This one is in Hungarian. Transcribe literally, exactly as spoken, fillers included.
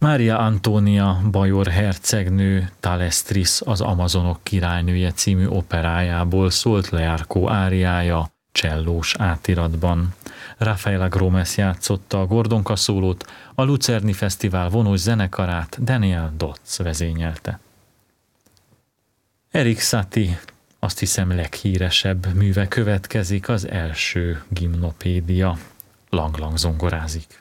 Mária Antónia bajor hercegnő Talestris az Amazonok királynője című operájából szólt Learco áriája csellós átiratban. Rafaela Gromes játszotta a Gordonka szólót, a Lucerni Fesztivál vonós zenekarát Daniel Dotz vezényelte. Erik Satie, azt hiszem leghíresebb műve következik, az első gimnopédia. Lang-lang zongorázik.